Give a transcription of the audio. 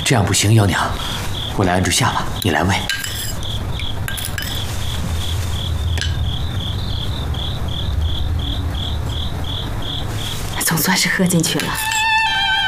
这样不行，幺娘，我来按住下巴，你来喂。 总算是喝进去了。